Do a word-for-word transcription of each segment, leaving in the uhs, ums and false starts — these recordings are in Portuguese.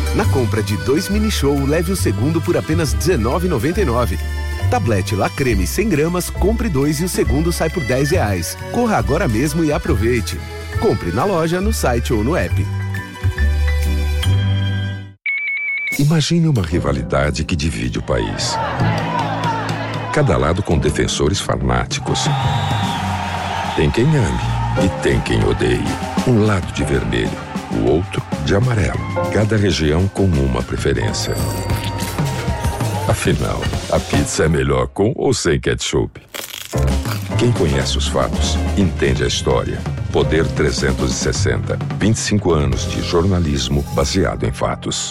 Na compra de dois mini show, leve o segundo por apenas dezenove reais e noventa e nove centavos. Tablete La Creme cem gramas, compre dois e o segundo sai por dez reais. Corra agora mesmo e aproveite. Compre na loja, no site ou no app. Imagine uma rivalidade que divide o país. Cada lado com defensores fanáticos. Tem quem ame e tem quem odeie. Um lado de vermelho, o outro de amarelo. Cada região com uma preferência. Afinal, a pizza é melhor com ou sem ketchup? Quem conhece os fatos, entende a história. Poder trezentos e sessenta. vinte e cinco anos de jornalismo baseado em fatos.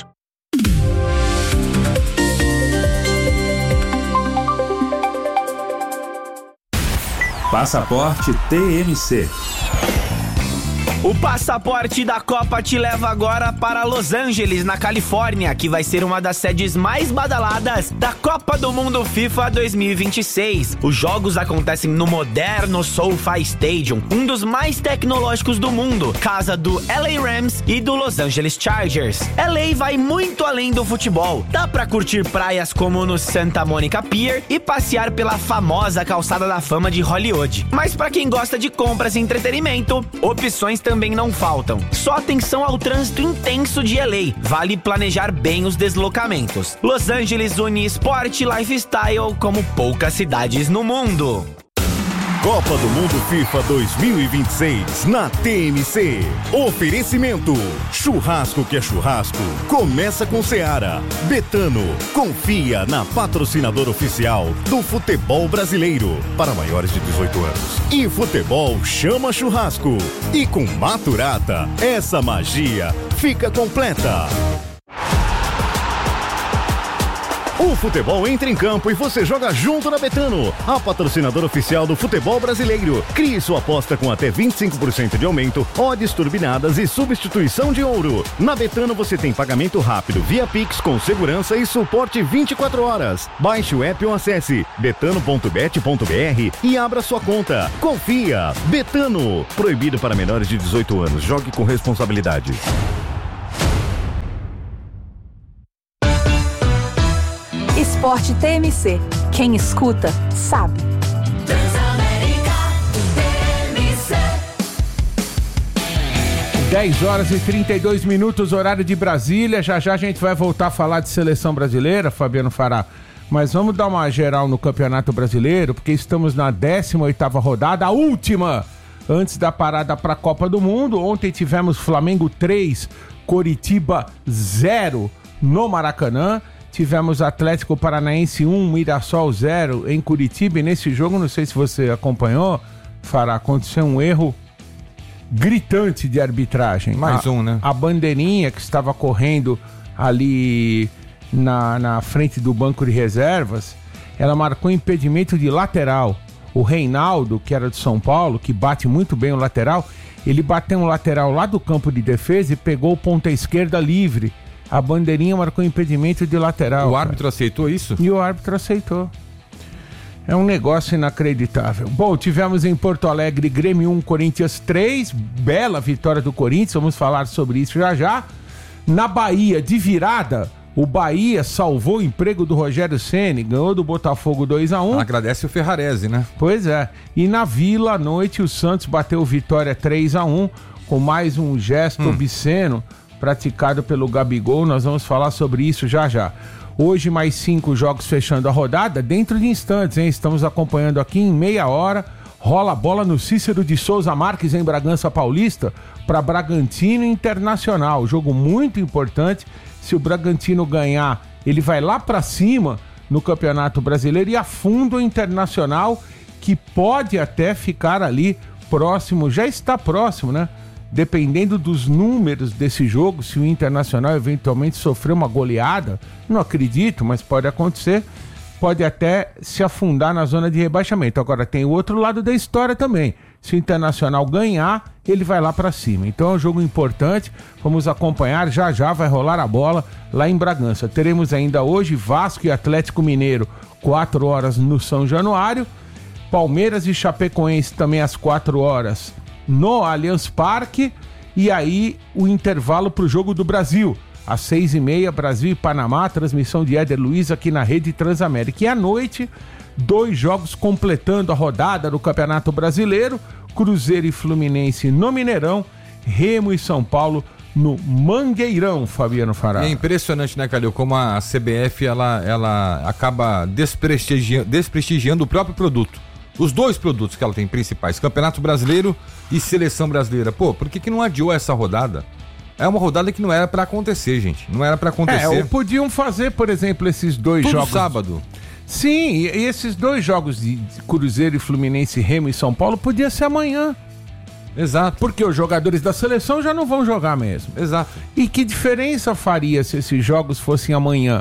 Passaporte T M C. O passaporte da Copa te leva agora para Los Angeles, na Califórnia, que vai ser uma das sedes mais badaladas da Copa do Mundo FIFA dois mil e vinte e seis. Os jogos acontecem no moderno SoFi Stadium, um dos mais tecnológicos do mundo, casa do L A Rams e do Los Angeles Chargers. L A vai muito além do futebol. Dá pra curtir praias como no Santa Monica Pier e passear pela famosa calçada da fama de Hollywood. Mas pra quem gosta de compras e entretenimento, opções também também não faltam. Só atenção ao trânsito intenso de L A. Vale planejar bem os deslocamentos. Los Angeles une esporte e lifestyle como poucas cidades no mundo. Copa do Mundo FIFA dois mil e vinte e seis na T M C. Oferecimento: churrasco que é churrasco. Começa com Seara. Betano. Confia na patrocinadora oficial do futebol brasileiro para maiores de dezoito anos. E futebol chama churrasco. E com Maturata, essa magia fica completa. O futebol entra em campo e você joga junto na Betano, a patrocinadora oficial do futebol brasileiro. Crie sua aposta com até vinte e cinco por cento de aumento, odds turbinadas e substituição de ouro. Na Betano você tem pagamento rápido via Pix com segurança e suporte vinte e quatro horas. Baixe o app ou acesse betano ponto bet ponto br e abra sua conta. Confia! Betano. Proibido para menores de dezoito anos. Jogue com responsabilidade. Esporte T M C. Quem escuta, sabe. dez horas e trinta e dois minutos, horário de Brasília. Já já a gente vai voltar a falar de seleção brasileira, Fabiano Fará. Mas vamos dar uma geral no Campeonato Brasileiro, porque estamos na décima oitava rodada, a última antes da parada para a Copa do Mundo. Ontem tivemos Flamengo três, Coritiba zero no Maracanã. Tivemos Atlético Paranaense um, Mirassol zero em Curitiba. E nesse jogo, não sei se você acompanhou, Fará, aconteceu um erro gritante de arbitragem. Mais a, um, né? A bandeirinha que estava correndo ali na, na frente do banco de reservas, ela marcou impedimento de lateral. O Reinaldo, que era de São Paulo, que bate muito bem o lateral, ele bateu um lateral lá do campo de defesa e pegou o ponta esquerda livre. A bandeirinha marcou impedimento de lateral. O árbitro cara. aceitou isso? E o árbitro aceitou. É um negócio inacreditável. Bom, tivemos em Porto Alegre Grêmio um, Corinthians três. Bela vitória do Corinthians, vamos falar sobre isso já já. Na Bahia, de virada, o Bahia salvou o emprego do Rogério Ceni, ganhou do Botafogo dois a um. Agradece o Ferrarese, né? Pois é. E na Vila, à noite, o Santos bateu Vitória três a um, com mais um gesto hum. obsceno praticado pelo Gabigol. Nós vamos falar sobre isso já já. Hoje mais cinco jogos fechando a rodada, dentro de instantes, hein? Estamos acompanhando aqui em meia hora. Rola a bola no Cícero de Souza Marques, em Bragança Paulista, para Bragantino Internacional. Jogo muito importante. Se o Bragantino ganhar, ele vai lá para cima no Campeonato Brasileiro e afunda o Internacional, que pode até ficar ali próximo, já está próximo, né? Dependendo dos números desse jogo, se o Internacional eventualmente sofrer uma goleada, não acredito, mas pode acontecer, pode até se afundar na zona de rebaixamento. Agora tem o outro lado da história também. Se o Internacional ganhar, ele vai lá para cima. Então é um jogo importante, vamos acompanhar, já já vai rolar a bola lá em Bragança. Teremos ainda hoje Vasco e Atlético Mineiro, quatro horas no São Januário, Palmeiras e Chapecoense também às quatro horas no Allianz Parque, e aí o intervalo para o Jogo do Brasil. às seis e meia, Brasil e Panamá, transmissão de Éder Luiz aqui na Rede Transamérica. E à noite, dois jogos completando a rodada do Campeonato Brasileiro, Cruzeiro e Fluminense no Mineirão, Remo e São Paulo no Mangueirão, Fabiano Fará. É impressionante, né, Calil, como a C B F ela, ela acaba desprestigiando, desprestigiando o próprio produto. Os dois produtos que ela tem principais, Campeonato Brasileiro e Seleção Brasileira. Pô, por que que não adiou essa rodada? É uma rodada que não era pra acontecer, gente. Não era pra acontecer. É, ou podiam fazer, por exemplo, esses dois Tudo jogos... sábado. Sim, e esses dois jogos de Cruzeiro e Fluminense, Remo e São Paulo, podia ser amanhã. Exato. Porque os jogadores da seleção já não vão jogar mesmo. Exato. E que diferença faria se esses jogos fossem amanhã?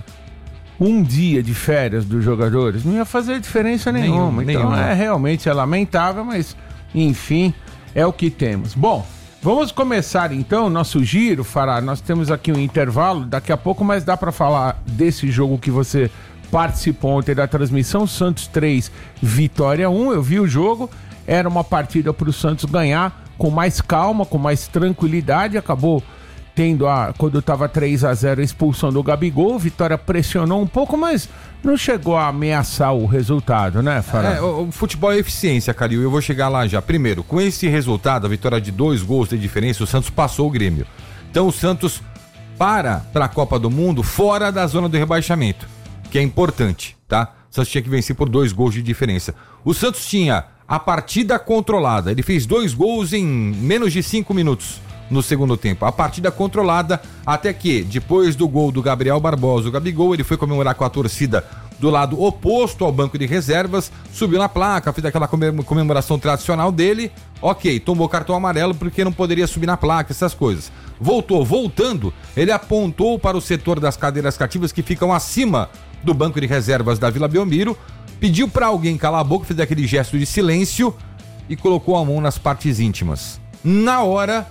Um dia de férias dos jogadores? Não ia fazer diferença nenhuma. Nenhum, então nenhuma. é realmente é lamentável, mas enfim, é o que temos. Bom, vamos começar então o nosso giro, Fará. Nós temos aqui um intervalo daqui a pouco, mas dá para falar desse jogo que você participou ontem da transmissão, Santos três, Vitória um. Eu vi o jogo, era uma partida para o Santos ganhar com mais calma, com mais tranquilidade, acabou tendo a, quando estava três a zero, a expulsão do Gabigol. Vitória pressionou um pouco, mas não chegou a ameaçar o resultado, né, Fará? É, o, o futebol é eficiência, Calil, eu vou chegar lá já. Primeiro, com esse resultado, a vitória de dois gols de diferença, o Santos passou o Grêmio. Então o Santos para para a Copa do Mundo fora da zona do rebaixamento, que é importante, tá? O Santos tinha que vencer por dois gols de diferença. O Santos tinha a partida controlada, ele fez dois gols em menos de cinco minutos no segundo tempo. A partida controlada, até que, depois do gol do Gabriel Barbosa, o Gabigol, ele foi comemorar com a torcida do lado oposto ao banco de reservas, subiu na placa, fez aquela comemoração tradicional dele, ok, tomou cartão amarelo porque não poderia subir na placa, essas coisas. Voltou, voltando, ele apontou para o setor das cadeiras cativas que ficam acima do banco de reservas da Vila Belmiro, pediu para alguém calar a boca, fez aquele gesto de silêncio e colocou a mão nas partes íntimas. Na hora,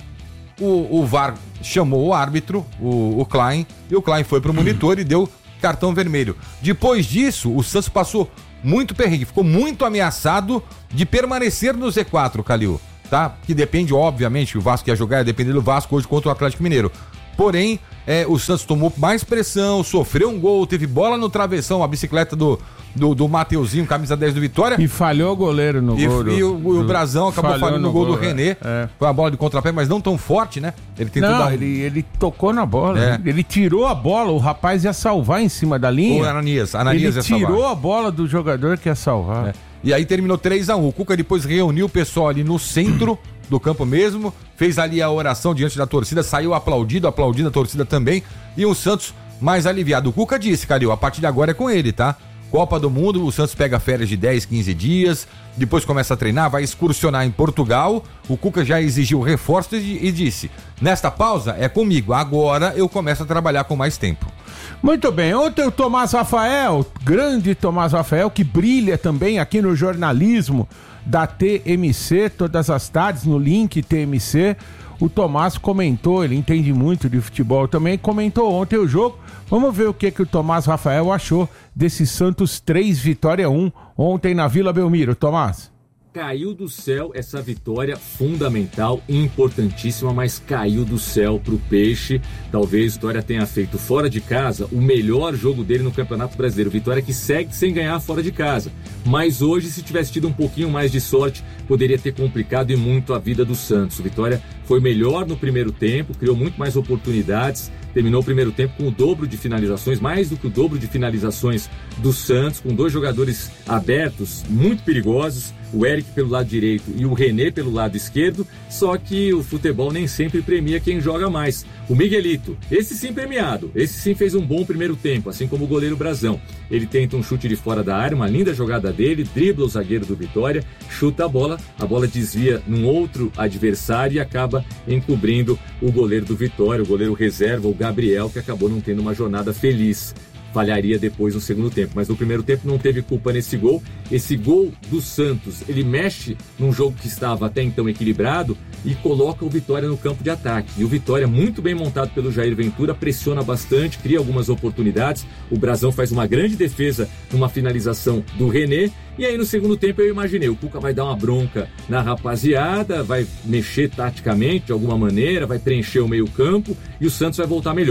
o, o V A R chamou o árbitro, o, o Klein, e o Klein foi pro monitor e deu cartão vermelho. Depois disso, o Santos passou muito perrengue, ficou muito ameaçado de permanecer no Z quatro, Calil, tá? Que depende, obviamente, o Vasco ia jogar, ia depender do Vasco hoje contra o Atlético Mineiro. Porém, é, o Santos tomou mais pressão, sofreu um gol, teve bola no travessão, a bicicleta do, do, do Mateuzinho, camisa dez do Vitória. E falhou o goleiro no e, gol. Do, e o, do, o Brazão acabou falhando no, no gol, gol do René. É. Foi a bola de contrapé, mas não tão forte, né? Ele tentou não, dar... ele, ele tocou na bola. É. Ele tirou a bola, o rapaz ia salvar em cima da linha. O Ananias, Ananias ele ia tirou salvar. a bola do jogador que ia salvar. É. E aí terminou três a um. O Cuca depois reuniu o pessoal ali no centro do campo mesmo, fez ali a oração diante da torcida, saiu aplaudido, aplaudindo a torcida também, e o Santos mais aliviado. O Cuca disse, Calil, a partir de agora é com ele, tá? Copa do Mundo, o Santos pega férias de dez, quinze dias, depois começa a treinar, vai excursionar em Portugal. O Cuca já exigiu reforços e, e disse, nesta pausa é comigo, agora eu começo a trabalhar com mais tempo. Muito bem, ontem o Tomás Rafael, grande Tomás Rafael, que brilha também aqui no jornalismo da T M C, todas as tardes, no link T M C, o Tomás comentou, ele entende muito de futebol também, comentou ontem o jogo. Vamos ver o que, que o Tomás Rafael achou desse Santos três, Vitória um, ontem na Vila Belmiro. Tomás. Caiu do céu essa vitória fundamental, importantíssima, mas caiu do céu pro Peixe. Talvez Vitória tenha feito fora de casa o melhor jogo dele no Campeonato Brasileiro. Vitória que segue sem ganhar fora de casa. Mas hoje, se tivesse tido um pouquinho mais de sorte, poderia ter complicado e muito a vida do Santos. Vitória foi melhor no primeiro tempo, criou muito mais oportunidades, terminou o primeiro tempo com o dobro de finalizações, mais do que o dobro de finalizações do Santos, com dois jogadores abertos, muito perigosos, o Eric pelo lado direito e o René pelo lado esquerdo, só que o futebol nem sempre premia quem joga mais. O Miguelito, esse sim premiado, esse sim fez um bom primeiro tempo, assim como o goleiro Brazão. Ele tenta um chute de fora da área, uma linda jogada dele, dribla o zagueiro do Vitória, chuta a bola, a bola desvia num outro adversário e acaba encobrindo o goleiro do Vitória, o goleiro reserva, o Gabriel, que acabou não tendo uma jornada feliz. Falharia depois no segundo tempo, mas no primeiro tempo não teve culpa nesse gol. Esse gol do Santos, ele mexe num jogo que estava até então equilibrado e coloca o Vitória no campo de ataque. E o Vitória, muito bem montado pelo Jair Ventura, pressiona bastante, cria algumas oportunidades. O Brazão faz uma grande defesa numa finalização do René. E aí no segundo tempo eu imaginei, o Cuca vai dar uma bronca na rapaziada, vai mexer taticamente de alguma maneira, vai preencher o meio campo e o Santos vai voltar melhor.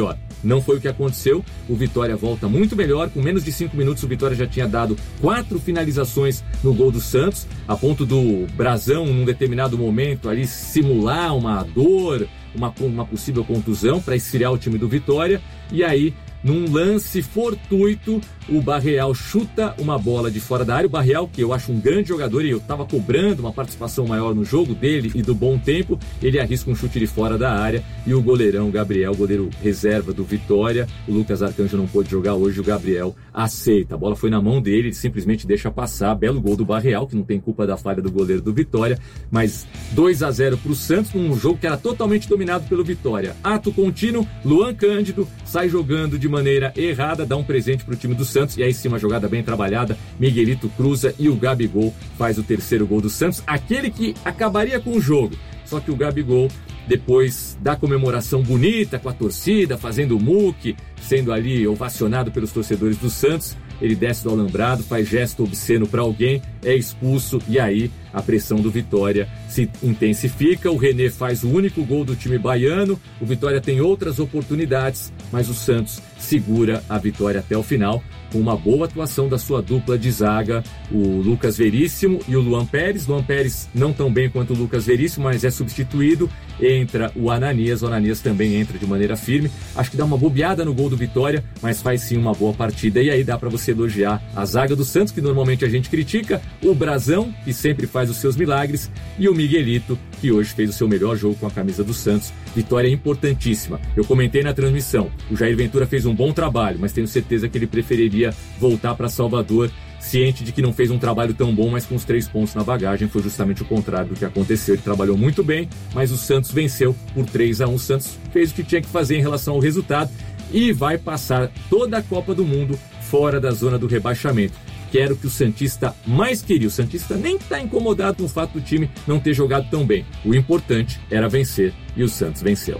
Não foi o que aconteceu. O Vitória volta muito melhor. Com menos de cinco minutos, o Vitória já tinha dado quatro finalizações no gol do Santos, a ponto do Brazão, num determinado momento, ali simular uma dor, uma, uma possível contusão para esfriar o time do Vitória. E aí, num lance fortuito, o Barreal chuta uma bola de fora da área. O Barreal, que eu acho um grande jogador e eu estava cobrando uma participação maior no jogo dele e do Bom Tempo, ele arrisca um chute de fora da área e o goleirão Gabriel, goleiro reserva do Vitória, o Lucas Arcanjo não pôde jogar hoje, o Gabriel aceita. A bola foi na mão dele, ele simplesmente deixa passar. Belo gol do Barreal, que não tem culpa da falha do goleiro do Vitória, mas dois a zero para o Santos, num jogo que era totalmente dominado pelo Vitória. Ato contínuo, Luan Cândido sai jogando de maneira errada, dá um presente para o time do Santos, e aí sim uma jogada bem trabalhada, Miguelito cruza e o Gabigol faz o terceiro gol do Santos, aquele que acabaria com o jogo. Só que o Gabigol, depois da comemoração bonita com a torcida, fazendo o muque, sendo ali ovacionado pelos torcedores do Santos, ele desce do alambrado, faz gesto obsceno para alguém, é expulso e aí a pressão do Vitória se intensifica. O René faz o único gol do time baiano, o Vitória tem outras oportunidades, mas o Santos segura a vitória até o final, com uma boa atuação da sua dupla de zaga, o Lucas Veríssimo e o Luan Pérez. Luan Pérez não tão bem quanto o Lucas Veríssimo, mas é substituído, entra o Ananias, o Ananias também entra de maneira firme, acho que dá uma bobeada no gol do Vitória, mas faz sim uma boa partida, e aí dá para você elogiar a zaga do Santos, que normalmente a gente critica, o Brazão, que sempre faz os seus milagres, e o Miguelito, que hoje fez o seu melhor jogo com a camisa do Santos. Vitória importantíssima. Eu comentei na transmissão, o Jair Ventura fez um bom trabalho, mas tenho certeza que ele preferiria voltar para Salvador, ciente de que não fez um trabalho tão bom, mas com os três pontos na bagagem. Foi justamente o contrário do que aconteceu. Ele trabalhou muito bem, mas o Santos venceu por três a um. O Santos fez o que tinha que fazer em relação ao resultado e vai passar toda a Copa do Mundo fora da zona do rebaixamento, que era o que o Santista mais queria. O Santista nem está incomodado com o fato do time não ter jogado tão bem. O importante era vencer, e o Santos venceu.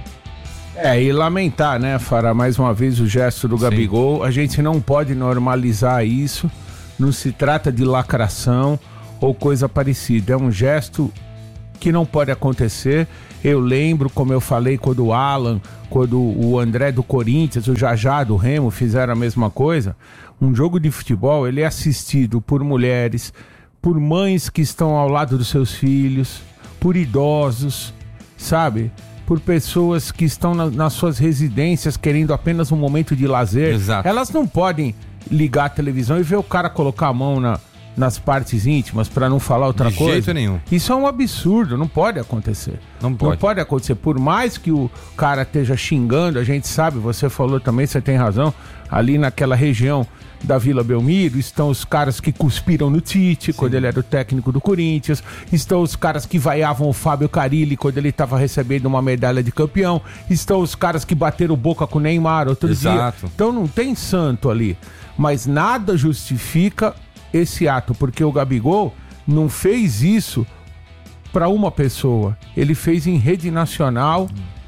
É, e lamentar, né, Fará, mais uma vez o gesto do Gabigol. Sim. A gente não pode normalizar isso, não se trata de lacração ou coisa parecida. É um gesto que não pode acontecer. Eu lembro, como eu falei, quando o Alan, quando o André do Corinthians, o Jajá do Remo fizeram a mesma coisa. Um jogo de futebol, ele é assistido por mulheres, por mães que estão ao lado dos seus filhos, por idosos, sabe? Por pessoas que estão na, nas suas residências querendo apenas um momento de lazer. Exato. Elas não podem ligar a televisão e ver o cara colocar a mão na, nas partes íntimas, para não falar outra de coisa. De jeito nenhum. Isso é um absurdo, não pode acontecer. Não pode. Não pode acontecer. Por mais que o cara esteja xingando, a gente sabe, você falou também, você tem razão, ali naquela região da Vila Belmiro, estão os caras que cuspiram no Tite, sim, quando ele era o técnico do Corinthians, estão os caras que vaiavam o Fábio Carille quando ele estava recebendo uma medalha de campeão, estão os caras que bateram boca com o Neymar outro Exato. dia. Então não tem santo ali, mas nada justifica esse ato, porque o Gabigol não fez isso para uma pessoa, ele fez em rede nacional,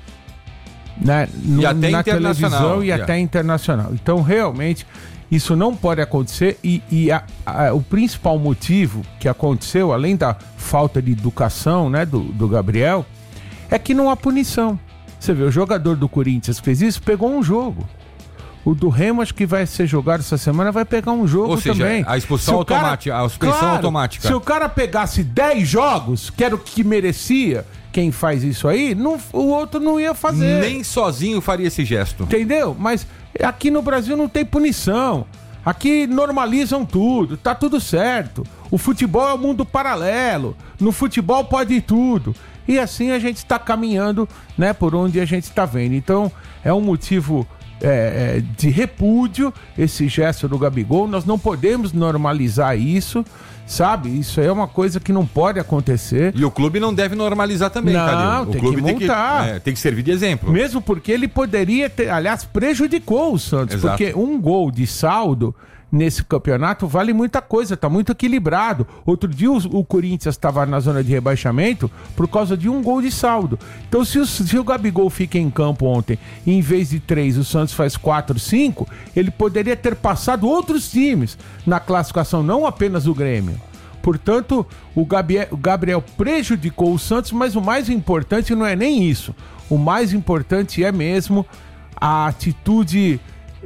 né, no, e até na televisão e yeah. até internacional. Então realmente isso não pode acontecer, e, e a, a, o principal motivo que aconteceu, além da falta de educação, né, do, do Gabriel, é que não há punição. Você vê, o jogador do Corinthians que fez isso, pegou um jogo. O do Remo, acho que vai ser jogado essa semana, vai pegar um jogo. Ou seja, também. A expulsão automática, a suspensão claro, automática. Se o cara pegasse dez jogos, que era o que merecia, quem faz isso aí, não, o outro não ia fazer. Nem sozinho faria esse gesto. Entendeu? Mas aqui no Brasil não tem punição. Aqui normalizam tudo, tá tudo certo. O futebol é um mundo paralelo. No futebol pode tudo. E assim a gente está caminhando, né, por onde a gente está vendo. Então é um motivo é, é, de repúdio esse gesto do Gabigol. Nós não podemos normalizar isso, sabe? Isso é uma coisa que não pode acontecer. E o clube não deve normalizar também, não, Calil. O tem clube que multar. Tem que, é, tem que servir de exemplo. Mesmo porque ele poderia ter, aliás, prejudicou o Santos. Exato. Porque um gol de saldo nesse campeonato vale muita coisa, tá muito equilibrado. Outro dia o, o Corinthians estava na zona de rebaixamento por causa de um gol de saldo. Então se o, se o Gabigol fica em campo ontem e em vez de três o Santos faz quatro, cinco, ele poderia ter passado outros times na classificação, não apenas o Grêmio. Portanto, o Gabriel, o Gabriel prejudicou o Santos, mas o mais importante não é nem isso. O mais importante é mesmo a atitude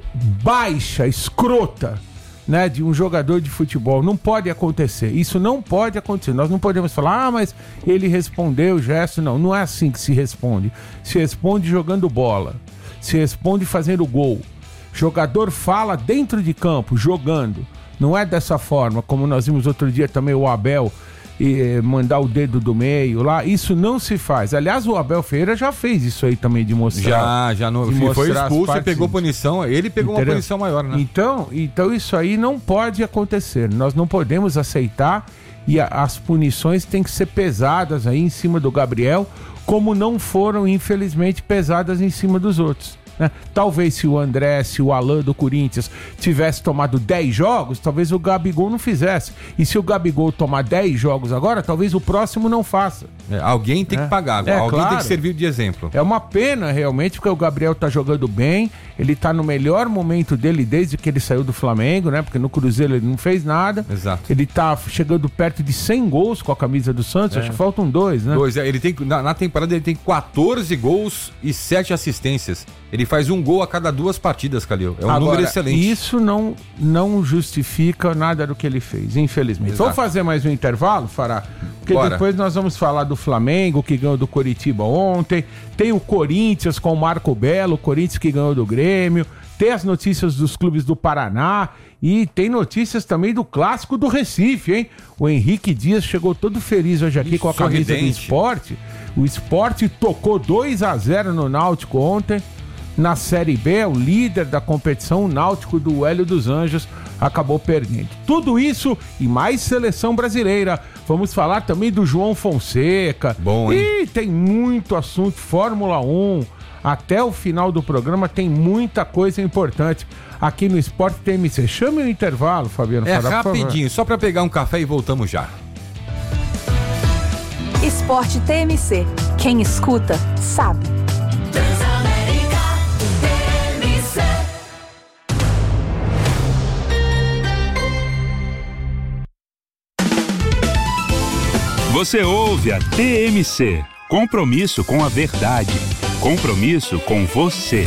baixa, escrota, né, de um jogador de futebol. Não pode acontecer. Isso não pode acontecer. Nós não podemos falar, ah, mas ele respondeu o gesto. Não, não é assim que se responde. Se responde jogando bola. Se responde fazendo gol. Jogador fala dentro de campo, jogando. Não é dessa forma, como nós vimos outro dia também o Abel e mandar o dedo do meio lá. Isso não se faz. Aliás, o Abel Ferreira já fez isso aí também, de mostrar. Já, já no, foi expulso e pegou punição. Ele pegou Entendeu? uma punição maior, né? Então, então isso aí não pode acontecer. Nós não podemos aceitar e a, as punições têm que ser pesadas aí em cima do Gabriel, como não foram, infelizmente, pesadas em cima dos outros. Né? Talvez se o André, se o Alan do Corinthians tivesse tomado dez jogos, talvez o Gabigol não fizesse. E se o Gabigol tomar dez jogos agora, talvez o próximo não faça. É, alguém tem é. que pagar, é, alguém claro. tem que servir de exemplo. É uma pena realmente, porque o Gabriel tá jogando bem, ele tá no melhor momento dele desde que ele saiu do Flamengo, né? Porque no Cruzeiro ele não fez nada. Exato. Ele tá chegando perto de cem gols com a camisa do Santos, é. acho que faltam dois, né? Dois, é, ele tem, na, na temporada ele tem quatorze gols e sete assistências. Ele faz um gol a cada duas partidas, Calil. É um Agora, número excelente. Isso não, não justifica nada do que ele fez, infelizmente. Exato. Vamos fazer mais um intervalo, Fará? Porque Bora. depois nós vamos falar do Flamengo, que ganhou do Coritiba ontem. Tem o Corinthians com o Marco Belo, o Corinthians que ganhou do Grêmio. Tem as notícias dos clubes do Paraná. E tem notícias também do clássico do Recife, hein? O Henrique Dias chegou todo feliz hoje aqui Isso, com a camisa sorridente. do Sport. O Sport tocou dois a zero no Náutico ontem. Na Série B, o líder da competição, o Náutico do Hélio dos Anjos, acabou perdendo. Tudo isso e mais seleção brasileira. Vamos falar também do João Fonseca. Bom, hein? E tem muito assunto, Fórmula um. Até o final do programa tem muita coisa importante aqui no Sport T M C. Chame o intervalo, Fabiano. É Fará, rapidinho, só para pegar um café e voltamos já. Sport T M C. Quem escuta, sabe. Você ouve a T M C. Compromisso com a verdade. Compromisso com você.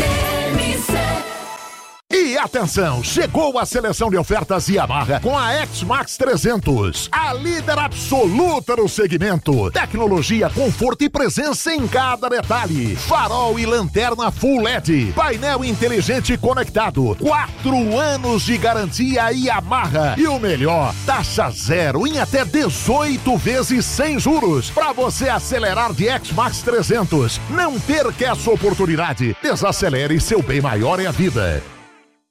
E atenção, chegou a seleção de ofertas Yamaha com a X-Max trezentos, a líder absoluta no segmento. Tecnologia, conforto e presença em cada detalhe. Farol e lanterna Full L E D, painel inteligente conectado, quatro anos de garantia Yamaha. E o melhor, taxa zero em até dezoito vezes sem juros, para você acelerar de X-Max trezentos. Não perca essa oportunidade. Desacelere, seu bem maior é a vida.